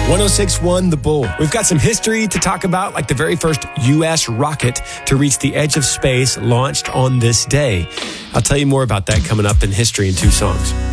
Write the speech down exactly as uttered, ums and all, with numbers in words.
one oh six point one The Bull. We've got some history to talk about, like the very first U S rocket to reach the edge of space launched on this day. I'll tell you more about that coming up in history in two songs.